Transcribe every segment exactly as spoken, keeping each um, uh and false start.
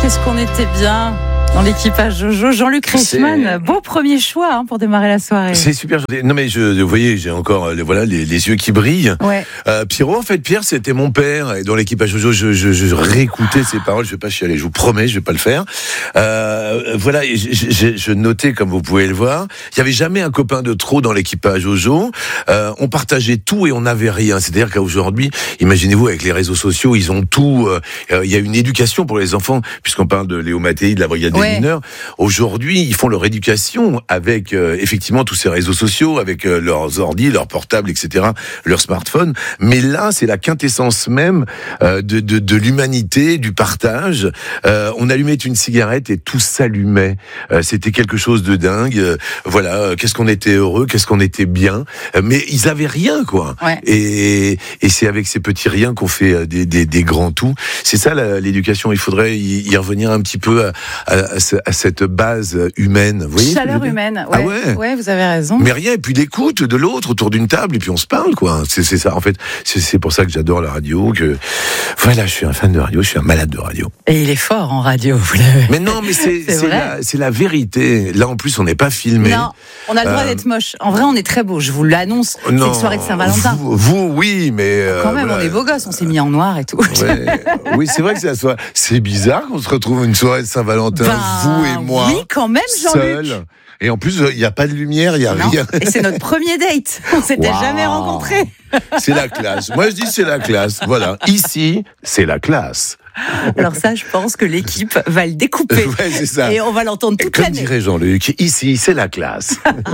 qu'est-ce qu'on était bien dans l'équipage Jojo. Jean-Luc Reichmann, beau premier choix hein, pour démarrer la soirée. C'est super. Non mais je, vous voyez, j'ai encore voilà les, les yeux qui brillent. Ouais. Euh, Pierrot, en fait, Pierre, c'était mon père. Et dans l'équipage Jojo, je, je, je réécoutais ses paroles. Je vais pas chialer, je vous promets, je vais pas le faire. Euh, voilà, je, je, je notais, comme vous pouvez le voir, il y avait jamais un copain de trop dans l'équipage Jojo. Euh, on partageait tout et on n'avait rien. C'est-à-dire qu'aujourd'hui, imaginez-vous, avec les réseaux sociaux, ils ont tout. Euh, il y a une éducation pour les enfants, puisqu'on parle de Léo Mattei, de la brigade des ouais. mineurs. Aujourd'hui, ils font leur éducation avec euh, effectivement tous ces réseaux sociaux, avec euh, leurs ordi, leurs portables, et cetera, leurs smartphones. Mais là, c'est la quintessence même euh, de, de, de l'humanité, du partage. Euh, on allumait une cigarette et tout s'allumait. Euh, c'était quelque chose de dingue. Euh, voilà, euh, qu'est-ce qu'on était heureux, qu'est-ce qu'on était bien. Euh, mais ils avaient rien, quoi. Ouais. Et, et c'est avec ces petits riens qu'on fait des, des, des grands tout. C'est ça la, l'éducation. Il faudrait y, y revenir un petit peu à, à, à, à cette base humaine. Vous voyez, chaleur humaine. Ouais. Ah ouais. ouais, vous avez raison. Mais rien, et puis l'écoute de l'autre autour d'une table, et puis on se parle, quoi. C'est, c'est ça, en fait. C'est, c'est pour ça que j'adore la radio, que voilà, je suis un fan de radio, je suis un malade de radio. Et il est fort en radio, vous l'avez. Mais non, mais c'est, c'est, c'est, la, c'est la vérité. Là, en plus, on n'est pas filmé. Non, on a le droit euh... d'être moche. En vrai, on est très beau, je vous l'annonce. Non, c'est une soirée de Saint-Valentin. Vous, vous oui, mais... Euh, Quand même, voilà. on est beaux gosses, on s'est mis en noir et tout. Ouais. Oui, c'est vrai que c'est la soirée. C'est bizarre qu'on se retrouve une soirée de Saint-Valentin, ben, vous et moi. Oui, quand même, Jean-Luc. Seul. Et en plus, il n'y a pas de lumière, il n'y a non. rien. Et c'est notre premier date. On s'était wow. jamais rencontrés. C'est la classe. Moi, je dis c'est la classe. Voilà. Ici, c'est la classe. Alors ça, je pense que l'équipe va le découper. Ouais, c'est ça. Et on va l'entendre toute Comme l'année. Comme dirait Jean-Luc, ici, c'est la classe.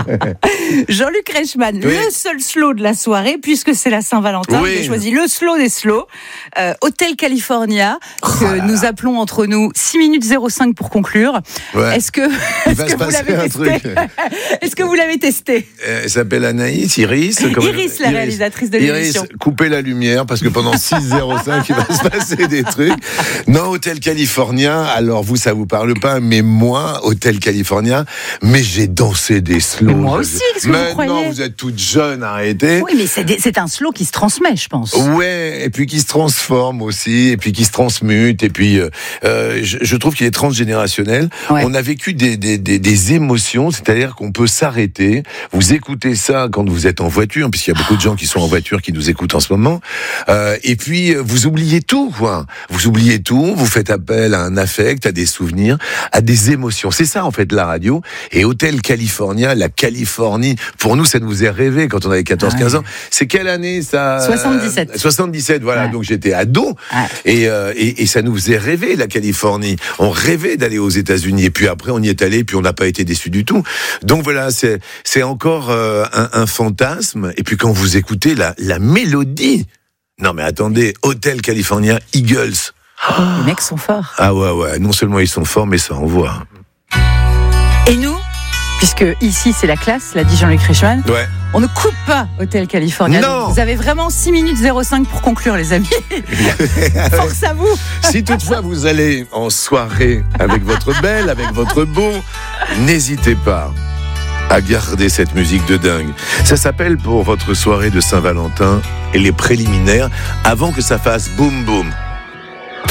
Jean-Luc Reichmann, oui. Le seul slow de la soirée, puisque c'est la Saint-Valentin. Oui. J'ai choisi le slow des slows. Euh, Hotel California, oh que là nous là. appelons entre nous six minutes zéro cinq pour conclure. Ouais. Est-ce que, est-ce que vous l'avez testé Est-ce que vous l'avez testé euh, Elle s'appelle Anaïs, Iris. Comment Iris, la Iris. réalisatrice de l'émission. Iris, coupez la lumière, parce que pendant six zéro cinq, il va se passer des trucs. Non, Hotel California, alors vous, ça vous parle pas, mais moi, Hotel California, mais j'ai dansé des slows. Mais moi aussi, qu'est-ce que mais vous croyez ? Non, vous êtes toute jeune, arrêtez. Oui, mais c'est, des, c'est un slow qui se transmet, je pense. Ouais, et puis qui se transforme aussi, et puis qui se transmute, et puis euh, je, je trouve qu'il est transgénérationnel. Ouais. On a vécu des, des, des, des émotions, c'est-à-dire qu'on peut s'arrêter, vous écoutez ça quand vous êtes en voiture, puisqu'il y a beaucoup de gens qui sont en voiture qui nous écoutent en ce moment, euh, et puis vous oubliez tout, quoi. Vous oubliez tout, vous faites appel à un affect, à des souvenirs, à des émotions. C'est ça, en fait, la radio. Et Hotel California, la Californie, pour nous, ça nous est rêvé quand on avait quatorze quinze ouais. ans. C'est quelle année, ça ? soixante-dix-sept. soixante-dix-sept, voilà. Ouais. Donc, j'étais ado. Ouais. Et, euh, et, et ça nous faisait rêver, la Californie. On rêvait d'aller aux États-Unis. Et puis après, on y est allé, puis on n'a pas été déçus du tout. Donc, voilà, c'est, c'est encore euh, un, un fantasme. Et puis, quand vous écoutez la, la mélodie... Non, mais attendez, Hotel California, Eagles... Les mecs sont forts. Ah ouais, ouais. Non seulement ils sont forts, mais ça envoie. Et nous, puisque ici c'est la classe, l'a dit Jean-Luc Reichmann, ouais. On ne coupe pas Hotel California. Non. Vous avez vraiment six minutes zéro cinq pour conclure, les amis. Force à vous. Si toutefois vous allez en soirée avec votre belle, avec votre beau, n'hésitez pas à garder cette musique de dingue. Ça s'appelle pour votre soirée de Saint-Valentin et les préliminaires avant que ça fasse boum boum.